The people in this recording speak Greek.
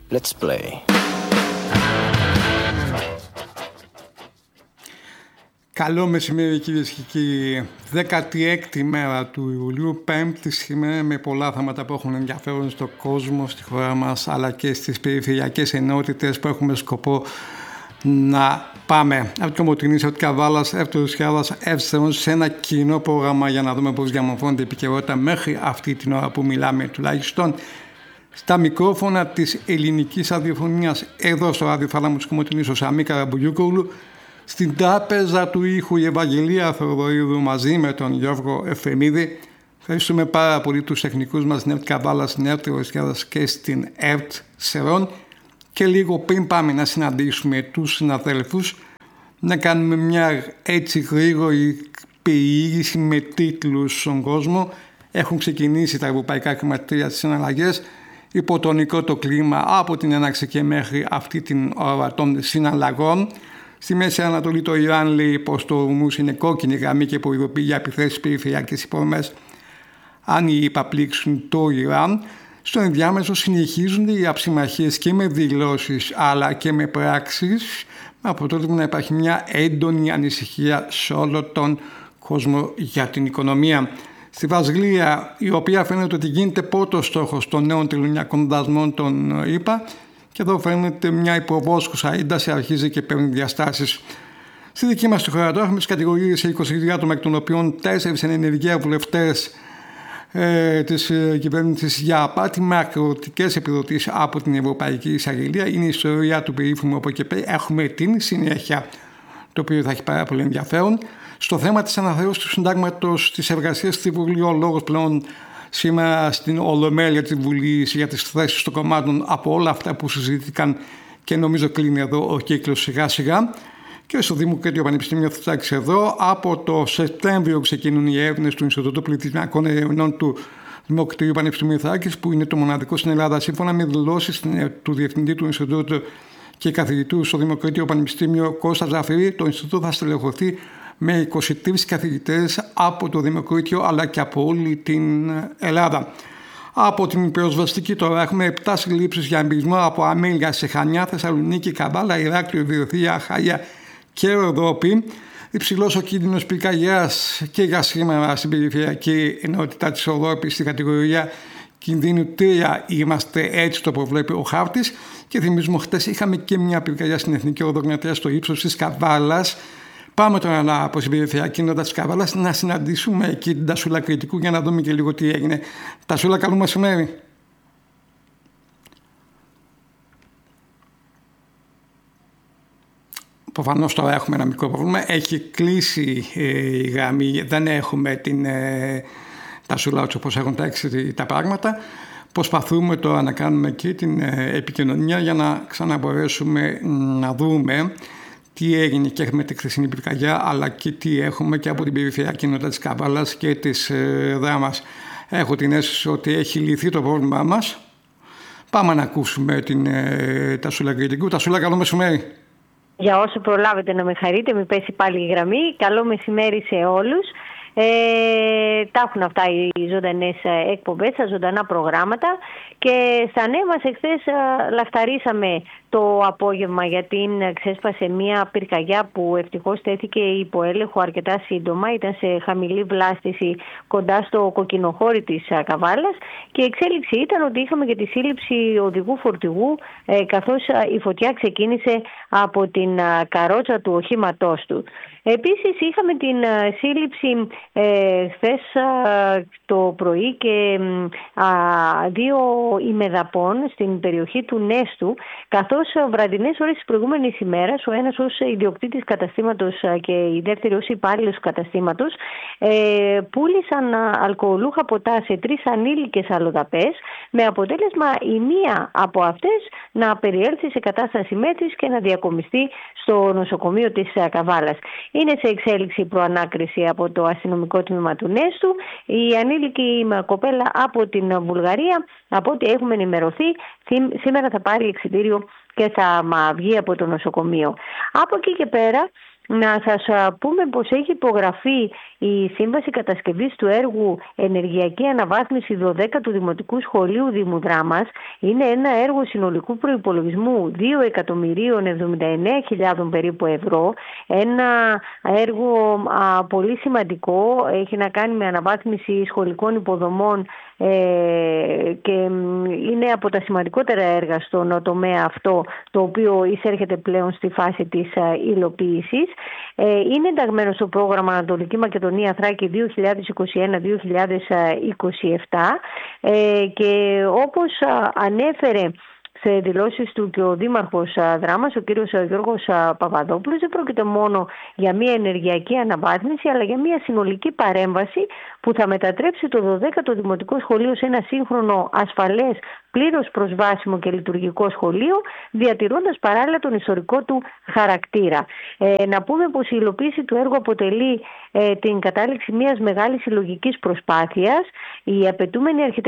Let's play. Καλό μεσημέρι κυρίες και κύριοι. 16η μέρα του Ιουλίου, πέμπτη σήμερα, με πολλά θέματα που έχουν ενδιαφέρον στον κόσμο, στη χώρα μας, αλλά και στις περιφερειακές ενότητες που έχουμε σκοπό να πάμε από το Μοτινής, από την Καβάλας, από το Ρουσιάδας, Εύστερον, σε ένα κοινό πρόγραμμα για να δούμε πώς διαμορφώνεται η επικαιρότητα μέχρι αυτή την ώρα που μιλάμε, τουλάχιστον στα μικρόφωνα της ελληνικής ραδιοφωνίας, εδώ στο ραδιοφάλαμο της Κομοτινής, ο Σαμί Καραμπουγιούκογλου. Στην τράπεζα του ήχου η Ευαγγελία Θεοδωρίδου μαζί με τον Γιώργο Εφρεμίδη. Ευχαριστούμε πάρα πολύ τους τεχνικούς μας στην ΕΡΤ Καβάλα, στην ΕΡΤ Ρωσιάδας και στην ΕΡΤ Σερών. Και λίγο πριν πάμε να συναντήσουμε τους συναδέλφους, να κάνουμε μια έτσι γρήγορη περιήγηση με τίτλους στον κόσμο. Έχουν ξεκινήσει τα ευρωπαϊκά χρηματιστήρια στις συναλλαγές. Υποτονικό το κλίμα από την έναρξη και μέχρι αυτή την ώρα των συναλλαγών. Στη Μέση Ανατολή το Ιράν λέει πως το Ορμούζ είναι κόκκινη γραμμή και προειδοποιεί για επιθέσεις περιφερειακές υποδομές αν οι ΙΠΑ πλήξουν το Ιράν. Στο ενδιάμεσο συνεχίζονται οι αψημαχίες και με δηλώσεις αλλά και με πράξεις, με αποτέλεσμα να υπάρχει μια έντονη ανησυχία σε όλο τον κόσμο για την οικονομία. Στη Βραζιλία, η οποία φαίνεται ότι γίνεται πρώτος στόχος των νέων τελωνιακών δασμών των ΙΠΑ, και εδώ φαίνεται μια υποβόσκουσα ένταση αρχίζει και παίρνει διαστάσεις. Στη δική μας τη χώρα τώρα έχουμε τις κατηγορίες σε 22 άτομα, εκ των οποίων 4 είναι ενεργεία βουλευτές της κυβέρνησης για απάτη με ακροτικές επιδοτήσεις από την Ευρωπαϊκή Εισαγγελία. Είναι η ιστορία του περίφημου από εκεί πέρα. Έχουμε την συνέχεια, το οποίο θα έχει πάρα πολύ ενδιαφέρον. Στο θέμα της αναθεώρησης του συντάγματος της εργασίας στη Βουλή, ο λόγος πλέον σήμερα στην Ολομέλεια της Βουλής για τις θέσεις των κομμάτων από όλα αυτά που συζητήθηκαν, και νομίζω κλείνει εδώ ο κύκλος σιγά σιγά. Και στο Δημοκρατικό Πανεπιστήμιο θα φτάξει εδώ. Από το Σεπτέμβριο ξεκινούν οι έρευνες του Ινστιτούτου Πληθυσμιακών Ερευνών του Δημοκρατικού Πανεπιστημίου Θράκης, που είναι το μοναδικό στην Ελλάδα. Σύμφωνα με δηλώσεις του Διευθυντή του Ινστιτούτου και καθηγητού στο Δημοκρατικό Πανεπιστήμιο Κώστα Ζαφυρή, το Ινστιτούτο θα στελεχωθεί με 23 καθηγητές από το Δημοκρατικό αλλά και από όλη την Ελλάδα. Από την πυροσβεστική τώρα έχουμε 7 συλλήψεις για εμπειρισμό από αμέλεια σε Χανιά, Θεσσαλονίκη, Καμπάλα, Ηράκλειο, Διοθεία, Χάγια και Ροδόπη. Υψηλός ο κίνδυνος πυρκαγιάς και για σήμερα στην περιφερειακή ενότητα της Ροδόπης στη κατηγορία κινδύνου 3 είμαστε, έτσι το προβλέπει ο χάρτης. Και θυμίζουμε, χτες είχαμε και μια πυρκαγιά στην Εθνική Οδογνατρία στο ύψος της Καβάλας. Πάμε τώρα από την περιφερειακή ενότητα της Καβάλας να συναντήσουμε εκεί την Τασούλα Κρητικού για να δούμε και λίγο τι έγινε. Τασούλα, καλό μεσημέρι. Προφανώς τώρα έχουμε ένα μικρό πρόβλημα. Έχει κλείσει η γραμμή, δεν έχουμε την Τασούλα όπως έχουν τα πράγματα. Προσπαθούμε τώρα να κάνουμε και την επικοινωνία για να ξαναμπορέσουμε να δούμε τι έγινε και με τη χθεσινή πυρκαγιά, αλλά και τι έχουμε και από την περιφερειακή ενότητα της Καβάλας και της Δράμας. Έχω την αίσθηση ότι έχει λυθεί το πρόβλημά μας. Πάμε να ακούσουμε την Τασούλα Κρητικού. Τασούλα, καλό μεσημέρι. Για όσο προλάβετε να με χαρείτε, μην πέσει πάλι η γραμμή. Καλό μεσημέρι σε όλους. Τα έχουν αυτά οι ζωντανές εκπομπές, τα ζωντανά προγράμματα, και στα νέα μας εχθές λαχταρίσαμε το απόγευμα γιατί ξέσπασε μια πυρκαγιά που ευτυχώς τέθηκε υπό έλεγχο αρκετά σύντομα. Ήταν σε χαμηλή βλάστηση κοντά στο κοκκινοχώρι της Καβάλας, και η εξέλιξη ήταν ότι είχαμε και τη σύλληψη οδηγού φορτηγού, καθώς η φωτιά ξεκίνησε από την καρότσα του οχήματός του. Επίσης είχαμε την σύλληψη χθες το πρωί και 2 ημεδαπών στην περιοχή του Νέστου, καθώς βραδινές ώρες της προηγούμενης ημέρας ο ένας ως ιδιοκτήτης καταστήματος και η δεύτερη ως υπάλληλος του καταστήματος πούλησαν αλκοολούχα ποτά σε 3 ανήλικες αλλοδαπές, με αποτέλεσμα η μία από αυτές να περιέλθει σε κατάσταση μέτρης και να διακομιστεί στο νοσοκομείο της Καβάλας. Είναι σε εξέλιξη προανάκριση από το αστυνομικό τμήμα του Νέστου. Η ανήλικη κοπέλα από την Βουλγαρία, από ό,τι έχουμε ενημερωθεί, σήμερα θα πάρει εξιτήριο και θα βγει από το νοσοκομείο. Από εκεί και πέρα Να σας πούμε πως έχει υπογραφεί η σύμβαση κατασκευής του έργου Ενεργειακή Αναβάθμιση 12ου Δημοτικού Σχολείου Δήμου Δράμας. Είναι ένα έργο συνολικού προϋπολογισμού 2.079.000 περίπου ευρώ. Ένα έργο πολύ σημαντικό, έχει να κάνει με αναβάθμιση σχολικών υποδομών και είναι από τα σημαντικότερα έργα στον τομέα αυτό, το οποίο εισέρχεται πλέον στη φάση της υλοποίησης. Είναι ενταγμένο στο πρόγραμμα Ανατολική Μακεδονία Θράκη 2021-2027 και όπως ανέφερε σε δηλώσεις του και ο Δήμαρχος Δράμας, ο κύριος Γιώργος Παπαδόπουλος, δεν πρόκειται μόνο για μια ενεργειακή αναβάθμιση, αλλά για μια συνολική παρέμβαση που θα μετατρέψει το 12ο Δημοτικό Σχολείο σε ένα σύγχρονο, ασφαλές, πλήρως προσβάσιμο και λειτουργικό σχολείο, διατηρώντας παράλληλα τον ιστορικό του χαρακτήρα. Να πούμε πως η υλοποίηση του έργου αποτελεί την κατάληξη μιας μεγάλης συλλογικής προσπάθειας. Η απαιτούμενη